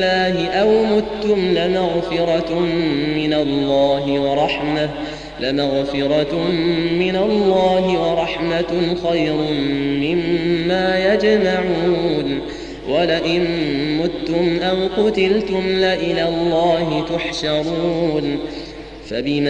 أو متم لمغفرة من الله ورحمة خير مما يجمعون ولئن متم أو قتلتم لإلى الله تحشرون فبما